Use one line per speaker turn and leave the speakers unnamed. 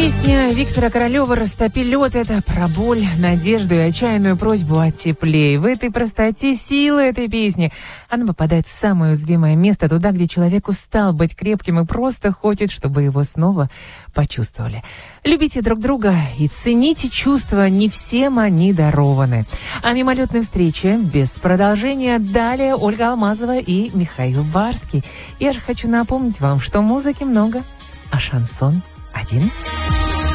Песня Виктора Королева «Растопи лед» — это про боль, надежду и отчаянную просьбу о тепле. И в этой простоте сила этой песни. Она попадает в самое уязвимое место, туда, где человек устал быть крепким и просто хочет, чтобы его снова почувствовали. Любите друг друга и цените чувства, не всем они дарованы. О мимолетной встрече без продолжения далее Ольга Алмазова и Михаил Барский. Я же хочу напомнить вам, что музыки много, а шансон один.